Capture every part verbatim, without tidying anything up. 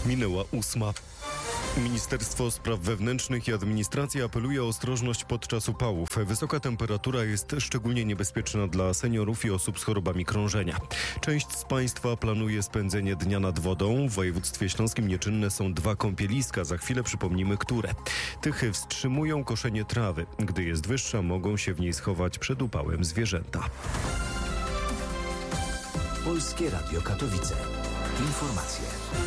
Minęła ósma. Ministerstwo Spraw Wewnętrznych i Administracji apeluje o ostrożność podczas upałów. Wysoka temperatura jest szczególnie niebezpieczna dla seniorów i osób z chorobami krążenia. Część z Państwa planuje spędzenie dnia nad wodą. W województwie śląskim nieczynne są dwa kąpieliska. Za chwilę przypomnimy, które. Tychy wstrzymują koszenie trawy. Gdy jest wyższa, mogą się w niej schować przed upałem zwierzęta. Polskie Radio Katowice. Informacje.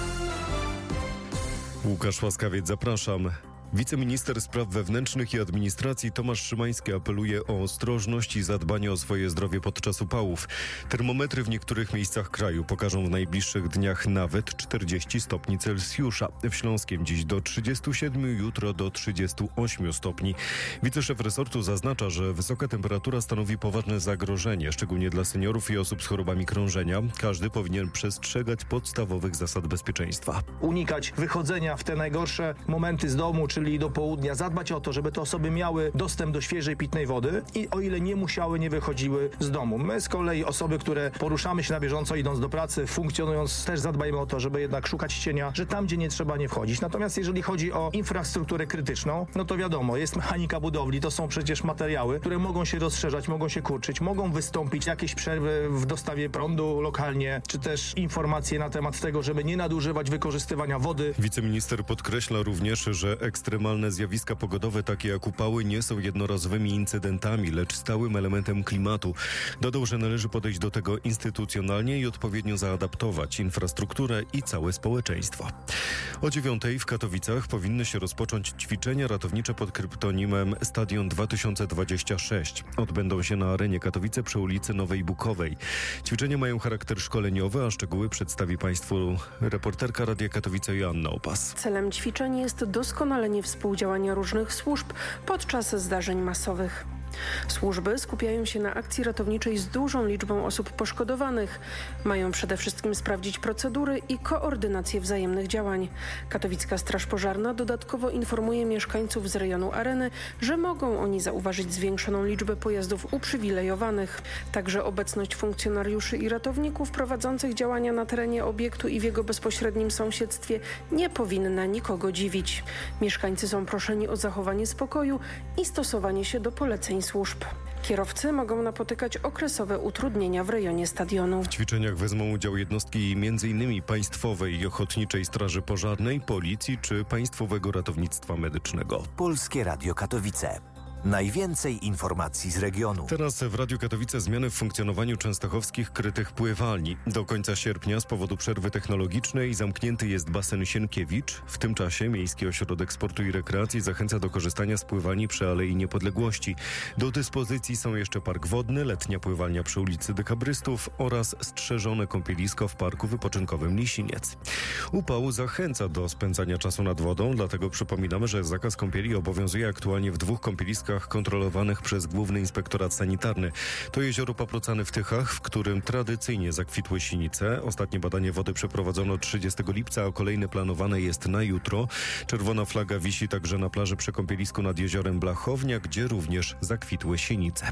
Łukasz Łaskawiec, zapraszam. Wiceminister Spraw Wewnętrznych i Administracji Tomasz Szymański apeluje o ostrożność i zadbanie o swoje zdrowie podczas upałów. Termometry w niektórych miejscach kraju pokażą w najbliższych dniach nawet czterdzieści stopni Celsjusza. W Śląskiem dziś do trzydziestu siedmiu, jutro do trzydziestu ośmiu stopni. Wiceszef resortu zaznacza, że wysoka temperatura stanowi poważne zagrożenie, szczególnie dla seniorów i osób z chorobami krążenia. Każdy powinien przestrzegać podstawowych zasad bezpieczeństwa. Unikać wychodzenia w te najgorsze momenty z domu, czyli do południa, zadbać o to, żeby te osoby miały dostęp do świeżej, pitnej wody i o ile nie musiały, nie wychodziły z domu. My z kolei osoby, które poruszamy się na bieżąco, idąc do pracy, funkcjonując, też zadbajmy o to, żeby jednak szukać cienia, że tam, gdzie nie trzeba, nie wchodzić. Natomiast jeżeli chodzi o infrastrukturę krytyczną, no to wiadomo, jest mechanika budowli, to są przecież materiały, które mogą się rozszerzać, mogą się kurczyć, mogą wystąpić jakieś przerwy w dostawie prądu lokalnie, czy też informacje na temat tego, żeby nie nadużywać wykorzystywania wody. Wiceminister podkreśla również, że ekstremalne zjawiska pogodowe, takie jak upały, nie są jednorazowymi incydentami, lecz stałym elementem klimatu. Dodał, że należy podejść do tego instytucjonalnie i odpowiednio zaadaptować infrastrukturę i całe społeczeństwo. O dziewiątej w Katowicach powinny się rozpocząć ćwiczenia ratownicze pod kryptonimem Stadion dwa tysiące dwadzieścia sześć. Odbędą się na arenie Katowice przy ulicy Nowej Bukowej. Ćwiczenia mają charakter szkoleniowy, a szczegóły przedstawi Państwu reporterka Radia Katowice Joanna Opas. Celem ćwiczeń jest doskonalenie współdziałania różnych służb podczas zdarzeń masowych. Służby skupiają się na akcji ratowniczej z dużą liczbą osób poszkodowanych. Mają przede wszystkim sprawdzić procedury i koordynację wzajemnych działań. Katowicka Straż Pożarna dodatkowo informuje mieszkańców z rejonu Areny, że mogą oni zauważyć zwiększoną liczbę pojazdów uprzywilejowanych. Także obecność funkcjonariuszy i ratowników prowadzących działania na terenie obiektu i w jego bezpośrednim sąsiedztwie nie powinna nikogo dziwić. Mieszkańcy są proszeni o zachowanie spokoju i stosowanie się do poleceń służb. Kierowcy mogą napotykać okresowe utrudnienia w rejonie stadionu. W ćwiczeniach wezmą udział jednostki między innymi Państwowej i Ochotniczej Straży Pożarnej, Policji czy Państwowego Ratownictwa Medycznego. Polskie Radio Katowice. Najwięcej informacji z regionu. Teraz w Radiu Katowice zmiany w funkcjonowaniu częstochowskich krytych pływalni. Do końca sierpnia z powodu przerwy technologicznej zamknięty jest basen Sienkiewicz. W tym czasie Miejski Ośrodek Sportu i Rekreacji zachęca do korzystania z pływalni przy Alei Niepodległości. Do dyspozycji są jeszcze park wodny, letnia pływalnia przy ulicy Dekabrystów oraz strzeżone kąpielisko w parku wypoczynkowym Lisiniec. Upał zachęca do spędzania czasu nad wodą, dlatego przypominamy, że zakaz kąpieli obowiązuje aktualnie w dwóch kąpieliskach kontrolowanych przez Główny Inspektorat Sanitarny. To jezioro Paprocany w Tychach, w którym tradycyjnie zakwitły sinice. Ostatnie badanie wody przeprowadzono trzydziestego lipca, a kolejne planowane jest na jutro. Czerwona flaga wisi także na plaży przy kąpielisku nad jeziorem Blachownia, gdzie również zakwitły sinice.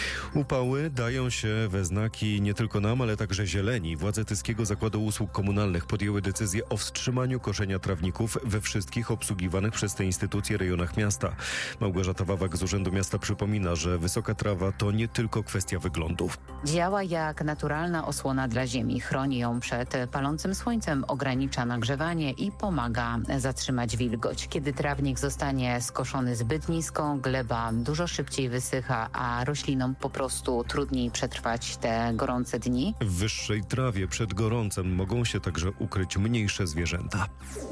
Upały dają się we znaki nie tylko nam, ale także zieleni. Władze Tyskiego Zakładu Usług Komunalnych podjęły decyzję o wstrzymaniu koszenia trawników we wszystkich obsługiwanych przez te instytucje rejonach miasta. Małgorzata Wawak z Urzędu Miasta przypomina, że wysoka trawa to nie tylko kwestia wyglądu. Działa jak naturalna osłona dla ziemi. Chroni ją przed palącym słońcem, ogranicza nagrzewanie i pomaga zatrzymać wilgoć. Kiedy trawnik zostanie skoszony zbyt nisko, gleba dużo szybciej wysycha, a roślinom po prostu trudniej przetrwać te gorące dni. W wyższej trawie przed gorącem mogą się także ukryć mniejsze zwierzęta.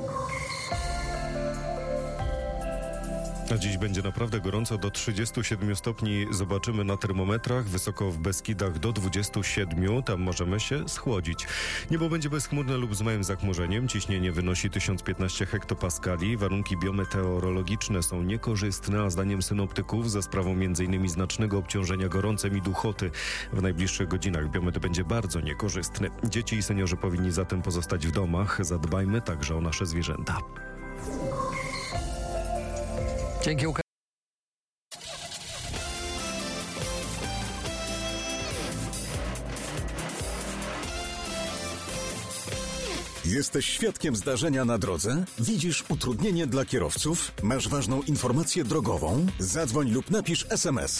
A dziś będzie naprawdę gorąco, do trzydziestu siedmiu stopni zobaczymy na termometrach, wysoko w Beskidach do dwudziestu siedmiu, tam możemy się schłodzić. Niebo będzie bezchmurne lub z małym zachmurzeniem, ciśnienie wynosi tysiąc piętnaście hektopaskali, warunki biometeorologiczne są niekorzystne, a zdaniem synoptyków za sprawą m.in. znacznego obciążenia gorącem i duchoty w najbliższych godzinach biometr będzie bardzo niekorzystny. Dzieci i seniorzy powinni zatem pozostać w domach, zadbajmy także o nasze zwierzęta. Dzięki, Łukasz. Jesteś świadkiem zdarzenia na drodze? Widzisz utrudnienie dla kierowców? Masz ważną informację drogową? Zadzwoń lub napisz es em es.